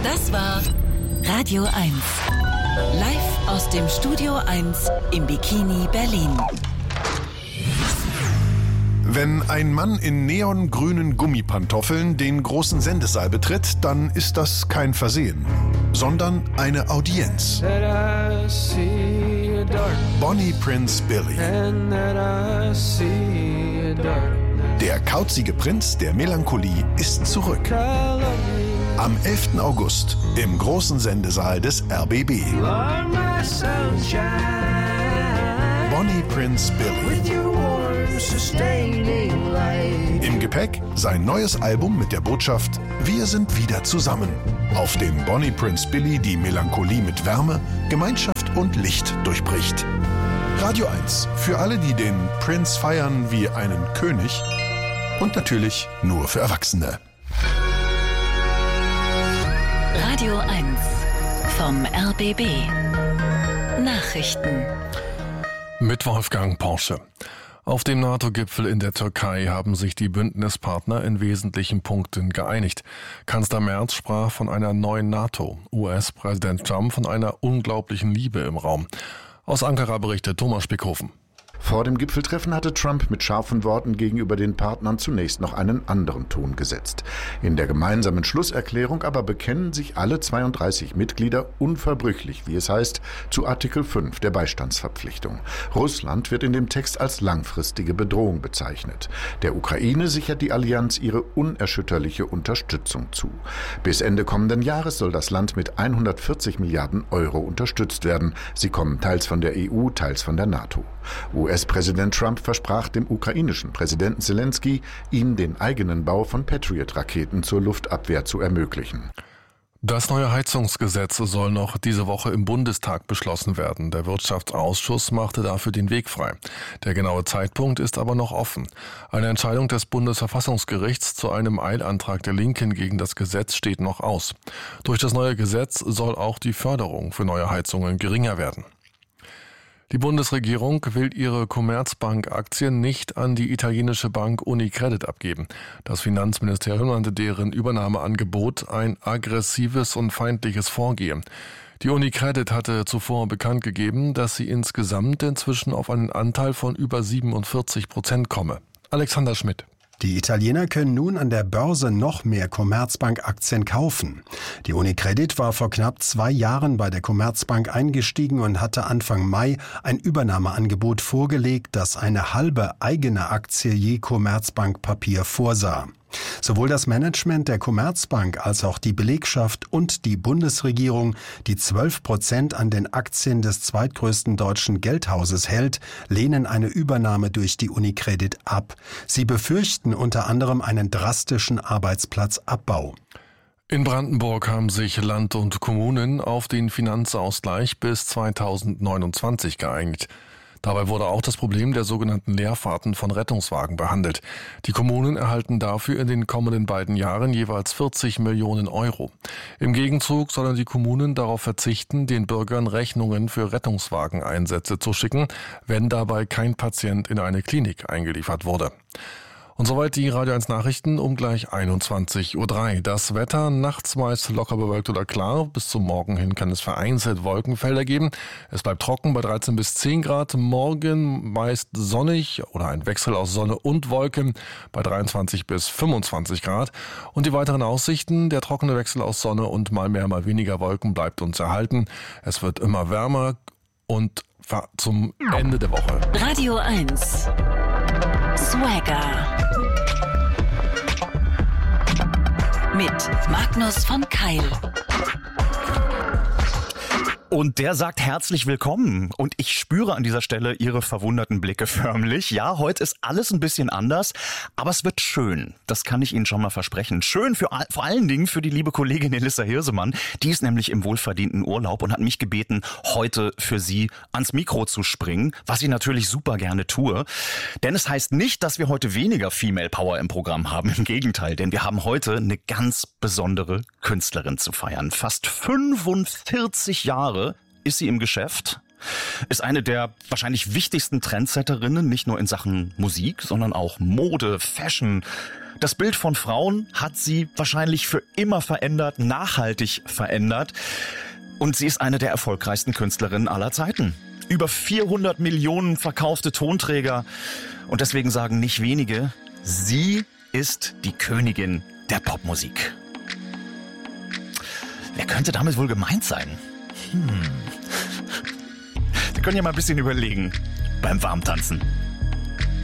Das war Radio 1. Live aus dem Studio 1 im Bikini Berlin. Wenn ein Mann in neongrünen Gummipantoffeln den großen Sendesaal betritt, dann ist das kein Versehen, sondern eine Audienz. Bonnie Prince Billy. Der kauzige Prinz der Melancholie ist zurück. Am 11. August im großen Sendesaal des RBB. Bonnie Prince Billy. Im Gepäck sein neues Album mit der Botschaft Wir sind wieder zusammen, auf dem Bonnie Prince Billy die Melancholie mit Wärme, Gemeinschaft und Licht durchbricht. Radio 1 für alle, die den Prince feiern wie einen König und natürlich nur für Erwachsene. Radio 1 vom RBB. Nachrichten. Mit Wolfgang Porsche. Auf dem NATO-Gipfel in der Türkei haben sich die Bündnispartner in wesentlichen Punkten geeinigt. Kanzler Merz sprach von einer neuen NATO, US-Präsident Trump von einer unglaublichen Liebe im Raum. Aus Ankara berichtet Thomas Spickhofen. Vor dem Gipfeltreffen hatte Trump mit scharfen Worten gegenüber den Partnern zunächst noch einen anderen Ton gesetzt. In der gemeinsamen Schlusserklärung aber bekennen sich alle 32 Mitglieder unverbrüchlich, wie es heißt, zu Artikel 5 der Beistandsverpflichtung. Russland wird in dem Text als langfristige Bedrohung bezeichnet. Der Ukraine sichert die Allianz ihre unerschütterliche Unterstützung zu. Bis Ende kommenden Jahres soll das Land mit 140 Milliarden Euro unterstützt werden. Sie kommen teils von der EU, teils von der NATO. US-Präsident Trump versprach dem ukrainischen Präsidenten Zelensky, ihm den eigenen Bau von Patriot-Raketen zur Luftabwehr zu ermöglichen. Das neue Heizungsgesetz soll noch diese Woche im Bundestag beschlossen werden. Der Wirtschaftsausschuss machte dafür den Weg frei. Der genaue Zeitpunkt ist aber noch offen. Eine Entscheidung des Bundesverfassungsgerichts zu einem Eilantrag der Linken gegen das Gesetz steht noch aus. Durch das neue Gesetz soll auch die Förderung für neue Heizungen geringer werden. Die Bundesregierung will ihre Commerzbank-Aktien nicht an die italienische Bank Unicredit abgeben. Das Finanzministerium nannte deren Übernahmeangebot ein aggressives und feindliches Vorgehen. Die Unicredit hatte zuvor bekannt gegeben, dass sie insgesamt inzwischen auf einen Anteil von über 47% komme. Alexander Schmidt. Die Italiener können nun an der Börse noch mehr Commerzbank-Aktien kaufen. Die Unicredit war vor knapp 2 Jahren bei der Commerzbank eingestiegen und hatte Anfang Mai ein Übernahmeangebot vorgelegt, das eine halbe eigene Aktie je Commerzbank-Papier vorsah. Sowohl das Management der Commerzbank als auch die Belegschaft und die Bundesregierung, die 12% an den Aktien des zweitgrößten deutschen Geldhauses hält, lehnen eine Übernahme durch die Unicredit ab. Sie befürchten unter anderem einen drastischen Arbeitsplatzabbau. In Brandenburg haben sich Land und Kommunen auf den Finanzausgleich bis 2029 geeinigt. Dabei wurde auch das Problem der sogenannten Leerfahrten von Rettungswagen behandelt. Die Kommunen erhalten dafür in den kommenden beiden Jahren jeweils 40 Millionen Euro. Im Gegenzug sollen die Kommunen darauf verzichten, den Bürgern Rechnungen für Rettungswageneinsätze zu schicken, wenn dabei kein Patient in eine Klinik eingeliefert wurde. Und soweit die Radio 1 Nachrichten um gleich 21:03 Uhr. Das Wetter nachts meist locker bewölkt oder klar. Bis zum Morgen hin kann es vereinzelt Wolkenfelder geben. Es bleibt trocken bei 13 bis 10 Grad. Morgen meist sonnig oder ein Wechsel aus Sonne und Wolken bei 23 bis 25 Grad. Und die weiteren Aussichten, der trockene Wechsel aus Sonne und mal mehr, mal weniger Wolken bleibt uns erhalten. Es wird immer wärmer und zum Ende der Woche. Radio 1. Swagger. Mit Magnus von Keil. Und der sagt herzlich willkommen. Und ich spüre an dieser Stelle Ihre verwunderten Blicke förmlich. Ja, heute ist alles ein bisschen anders, aber es wird schön. Das kann ich Ihnen schon mal versprechen. Schön vor allen Dingen für die liebe Kollegin Elissa Hirsemann. Die ist nämlich im wohlverdienten Urlaub und hat mich gebeten, heute für sie ans Mikro zu springen, was ich natürlich super gerne tue. Denn es heißt nicht, dass wir heute weniger Female Power im Programm haben. Im Gegenteil, denn wir haben heute eine ganz besondere Künstlerin zu feiern. Fast 45 Jahre ist sie im Geschäft Ist eine der wahrscheinlich wichtigsten Trendsetterinnen, nicht nur in Sachen Musik, sondern auch Mode, Fashion. Das Bild von Frauen hat sie wahrscheinlich für immer verändert, nachhaltig verändert. Und sie ist eine der erfolgreichsten Künstlerinnen aller Zeiten. Über 400 Millionen verkaufte Tonträger. Und deswegen sagen nicht wenige, sie ist die Königin der Popmusik. Wer könnte damit wohl gemeint sein? Wir können ja mal ein bisschen überlegen beim Warmtanzen.